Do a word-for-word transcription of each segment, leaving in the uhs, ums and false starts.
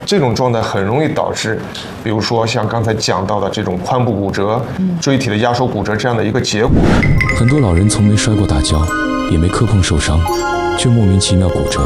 这种状态很容易导致，比如说像刚才讲到的这种髋部骨折、椎体的压缩骨折这样的一个结果。 很多老人从没摔过大跤，也没磕碰受伤，却莫名其妙骨折。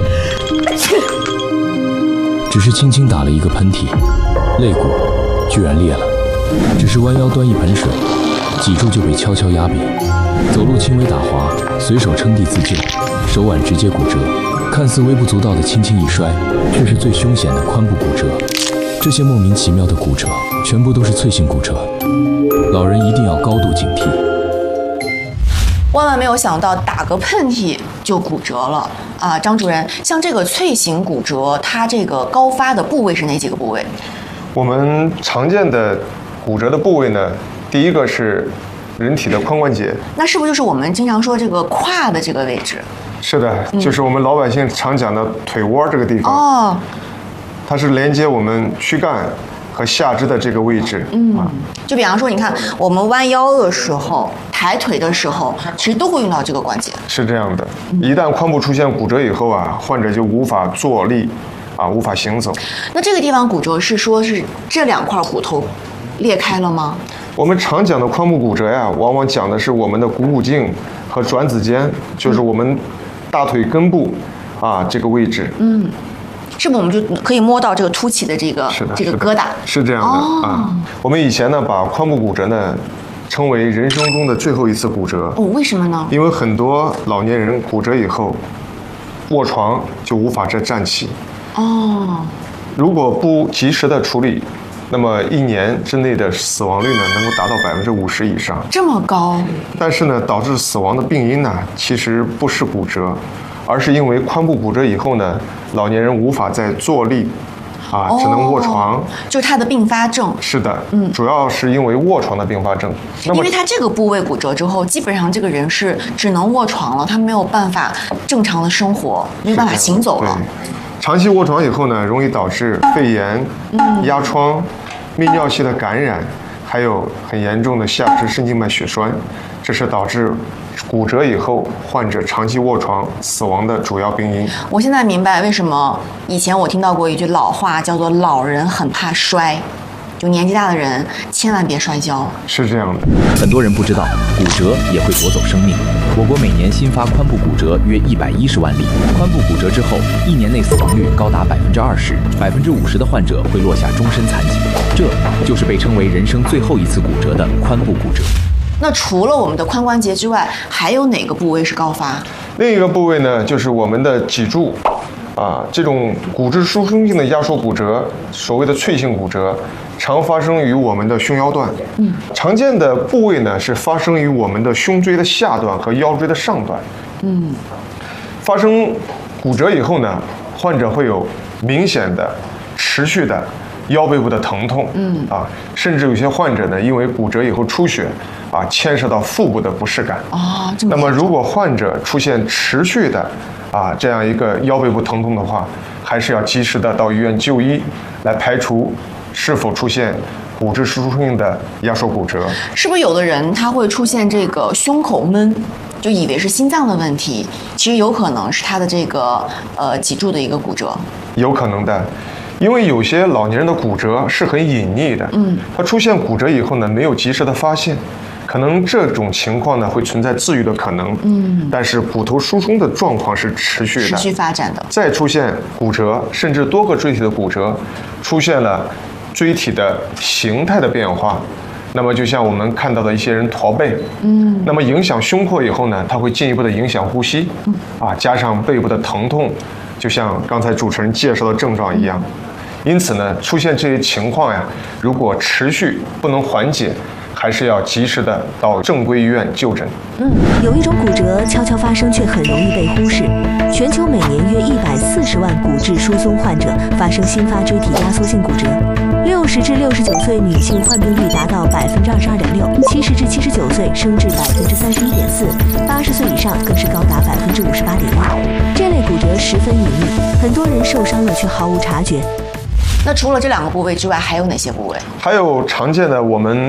只是轻轻打了一个喷嚏，肋骨居然裂了。只是弯腰端一盆水，脊柱就被悄悄压扁。走路轻微打滑，随手撑地自救，手腕直接骨折。看似微不足道的轻轻一摔，却是最凶险的髋部骨折。这些莫名其妙的骨折，全部都是脆性骨折，老人一定要高度警惕。 万万没有想到，打个喷嚏就骨折了啊！张主任，像这个脆型骨折，它这个高发的部位是哪几个部位？ 我们常见的骨折的部位呢，第一个是人体的髋关节。 那是不是就是我们经常说这个胯的这个位置？ 是的，就是我们老百姓常讲的腿窝这个地方。 哦， 它是连接我们躯干和下肢的这个位置。 嗯，就比方说，你看我们弯腰的时候、抬腿的时候，其实都会用到这个关节。 是这样的，一旦髋部出现骨折以后啊，患者就无法坐立，啊，无法行走。 那这个地方骨折是说是这两块骨头裂开了吗？ 我们常讲的髋部骨折呀，往往讲的是我们的股骨颈和转子间，就是我们大腿根部啊这个位置。 嗯，是不是我们就可以摸到这个凸起的这个这个疙瘩？ 是这样的、哦、啊。我们以前呢把髋部骨折呢称为人生中的最后一次骨折。 哦，为什么呢？ 因为很多老年人骨折以后，卧床就无法再站起。 哦， 如果不及时的处理，那么一年之内的死亡率呢，能够达到百分之五十以上。 这么高？ 但是呢，导致死亡的病因呢，其实不是骨折，而是因为髋部骨折以后呢，老年人无法再坐立，啊，只能卧床。 哦、就是它的并发症。 是的，嗯，主要是因为卧床的并发症。 因为它这个部位骨折之后，基本上这个人是只能卧床了，他没有办法正常的生活，没有办法行走了。 长期卧床以后呢，容易导致肺炎、压疮、泌尿系的感染，还有很严重的下肢神经脉血栓，这是导致骨折以后患者长期卧床死亡的主要病因。 我现在明白为什么以前我听到过一句老话，叫做“老人很怕摔”。就年纪大的人千万别摔跤。 是这样的， 很多人不知道，骨折也会夺走生命。我国每年新发髋部骨折约一百一十万例，髋部骨折之后，一年内死亡率高达百分之二十，百分之五十的患者会落下终身残疾。这就是被称为人生最后一次骨折的髋部骨折。 那除了我们的髋关节之外，还有哪个部位是高发？ 另一个部位呢，就是我们的脊柱。啊，这种骨质疏松性的压缩骨折，所谓的脆性骨折，常发生于我们的胸腰段。嗯，常见的部位呢是发生于我们的胸椎的下段和腰椎的上段。嗯，发生骨折以后呢，患者会有明显的、持续的腰背部的疼痛。嗯，啊，甚至有些患者呢，因为骨折以后出血，啊，牵涉到腹部的不适感。 哦，这么那么如果患者出现持续的啊，这样一个腰背部疼痛的话，还是要及时的到医院就医，来排除是否出现骨质疏松性的压缩骨折。 是不是有的人他会出现这个胸口闷，就以为是心脏的问题，其实有可能是他的这个呃脊柱的一个骨折？ 有可能的。因为有些老年人的骨折是很隐匿的，嗯，他出现骨折以后呢，没有及时的发现。可能这种情况呢会存在治愈的可能，嗯，但是骨头疏松的状况是持续的、 持续发展的。 再出现骨折，甚至多个椎体的骨折，出现了椎体的形态的变化，那么就像我们看到的一些人驼背，嗯，那么影响胸廓以后呢，它会进一步的影响呼吸，嗯，啊，加上背部的疼痛，就像刚才主持人介绍的症状一样。因此呢，出现这些情况呀，如果持续不能缓解，还是要及时的到正规医院就诊。 嗯，有一种骨折悄悄发生却很容易被忽视。全球每年约一百四十万骨质疏松患者发生新发椎体压缩性骨折，六十至六十九岁女性患病率达到百分之二十二点六，七十至七十九岁升至百分之三十一点四，八十岁以上更是高达百分之五十八点一。这类骨折十分隐秘，很多人受伤了却毫无察觉。 那除了这两个部位之外，还有哪些部位？ 还有常见的我们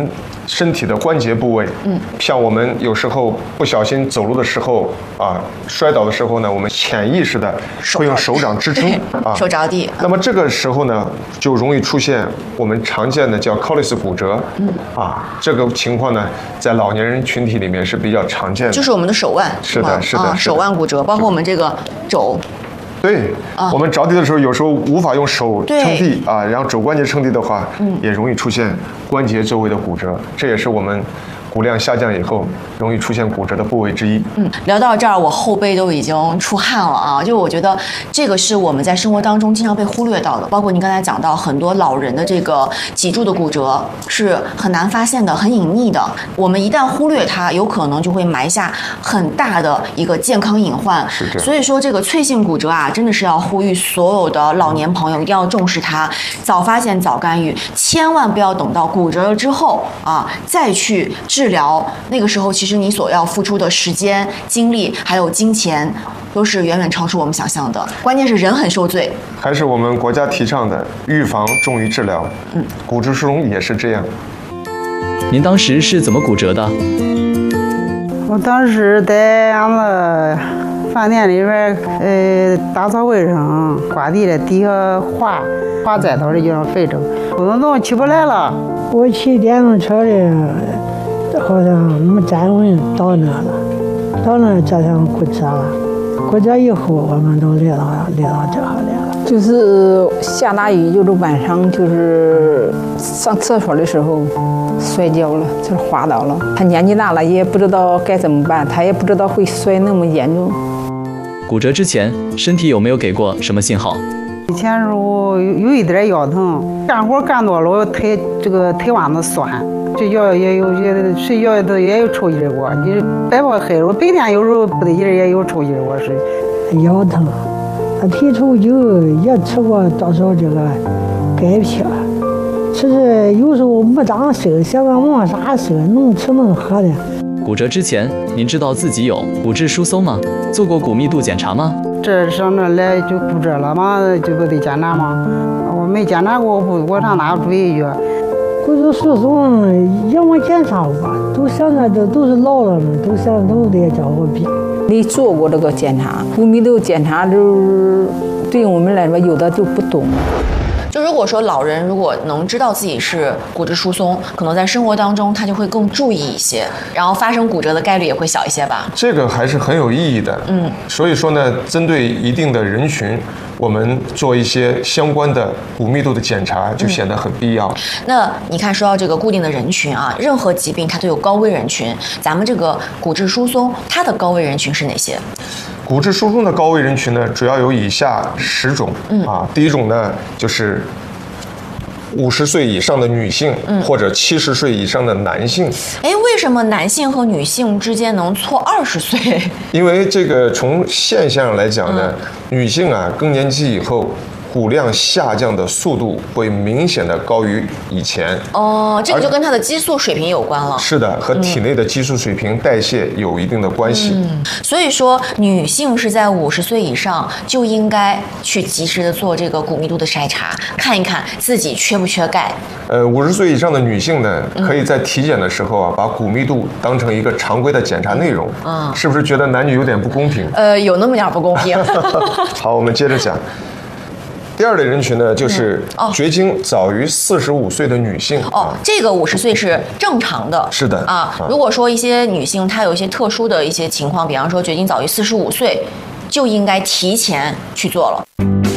身体的关节部位。嗯，像我们有时候不小心走路的时候啊，摔倒的时候呢，我们潜意识的会用手掌支撑啊， 手着地。 那么这个时候呢，就容易出现我们常见的叫 Colles 骨折。嗯，啊，这个情况呢，在老年人群体里面是比较常见的。 就是我们的手腕。 是的，是的， 啊，手腕骨折，包括我们这个肘。 对，啊、我们着地的时候，有时候无法用手撑地啊，然后肘关节撑地的话，嗯，也容易出现关节周围的骨折，这也是我们骨量下降以后容易出现骨折的部位之一。 嗯，聊到这儿，我后背都已经出汗了啊！就我觉得这个是我们在生活当中经常被忽略到的，包括您刚才讲到很多老人的这个脊柱的骨折是很难发现的、很隐秘的。我们一旦忽略它，有可能就会埋下很大的一个健康隐患。 是这样。 所以说，这个脆性骨折啊，真的是要呼吁所有的老年朋友一定要重视它，早发现早干预，千万不要等到骨折了之后啊再去治。治疗那个时候，其实你所要付出的时间、精力还有金钱，都是远远超出我们想象的。关键是人很受罪， 还是我们国家提倡的预防重于治疗。嗯，骨质疏松也是这样。 您当时是怎么骨折的？ 我当时在俺们饭店里边，呃，打扫卫生，刮地的底下滑滑栽头的就让废着，不能动，起不来了。 我骑电动车的，好像没站稳，倒那了，倒那这才骨折了。骨折以后，我们都来到来到这来了。 就是下大雨，就是晚上就是上厕所的时候摔跤了，就是滑倒了。他年纪大了，也不知道该怎么办，他也不知道会摔那么严重。 骨折之前，身体有没有给过什么信号？ 以前时候有有一点腰疼，干活干多了，腿这个腿腕子酸，睡觉也有些睡觉都也有抽筋过。你白天黑了，白天有时候不得劲也有抽筋过是。 腰疼，他提抽筋也吃过多少这个钙片，吃的有时候没长身，想个没啥事，能吃能喝的。 骨折之前，您知道自己有骨质疏松吗？做过骨密度检查吗？ 这上这来就骨折了嘛，就不得检查吗？我没检查过，我不我上哪注意去？ 骨质疏松也没检查过，都想着都都是老了嘛，都想都得找我比。 没做过这个检查，骨密度检查就是对于我们来说，有的就不懂。 就如果说老人如果能知道自己是骨质疏松，可能在生活当中他就会更注意一些，然后发生骨折的概率也会小一些吧。 这个还是很有意义的。嗯，所以说呢，针对一定的人群，我们做一些相关的骨密度的检查就显得很必要。 嗯、那你看，说到这个固定的人群啊，任何疾病它都有高危人群，咱们这个骨质疏松它的高危人群是哪些？ 骨质疏松的高危人群呢，主要有以下十种。嗯啊，第一种呢就是五十岁以上的女性，嗯、或者七十岁以上的男性。 哎，为什么男性和女性之间能错二十岁？ 因为这个从现象上来讲呢，嗯、女性啊更年期以后，骨量下降的速度会明显的高于以前。 哦，这个就跟她的激素水平有关了。 是的，和体内的激素水平、代谢有一定的关系。 嗯，所以说女性是在五十岁以上就应该去及时的做这个骨密度的筛查，看一看自己缺不缺钙。 呃，五十岁以上的女性呢，可以在体检的时候啊，把骨密度当成一个常规的检查内容。嗯，是不是觉得男女有点不公平？ 呃，有那么点不公平。 好，我们接着讲。第二类人群呢，就是绝经早于四十五岁的女性。 哦，这个五十岁是正常的。 是的啊，如果说一些女性她有一些特殊的一些情况，比方说绝经早于四十五岁，就应该提前去做了。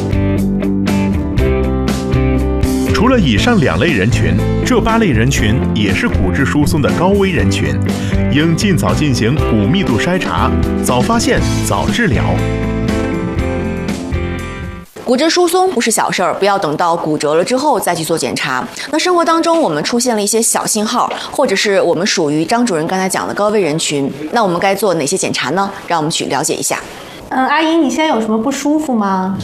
除了以上两类人群，这八类人群也是骨质疏松的高危人群，应尽早进行骨密度筛查，早发现早治疗。 骨质疏松不是小事儿，不要等到骨折了之后再去做检查。那生活当中我们出现了一些小信号，或者是我们属于张主任刚才讲的高危人群，那我们该做哪些检查呢？让我们去了解一下。 嗯，阿姨，你现在有什么不舒服吗？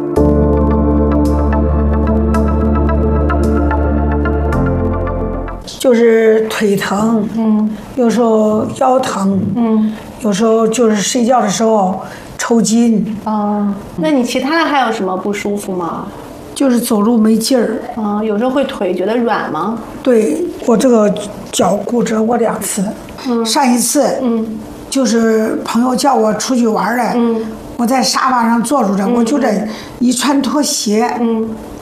就是腿疼，嗯，有时候腰疼，嗯，有时候就是睡觉的时候抽筋。 哦，那你其他的还有什么不舒服吗？ 就是走路没劲儿。 嗯，有时候会腿觉得软吗？ 对，我这个脚骨折过两次，嗯，上一次，嗯，就是朋友叫我出去玩来，嗯，我在沙发上坐住着，嗯、我就这一穿拖鞋，嗯，